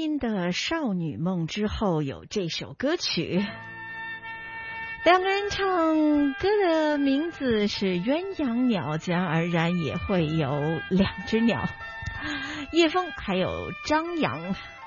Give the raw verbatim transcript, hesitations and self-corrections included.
君的少女梦之后有这首歌曲，两个人唱歌的名字是鸳鸯鸟，自然而然也会有两只鸟，叶枫还有张扬。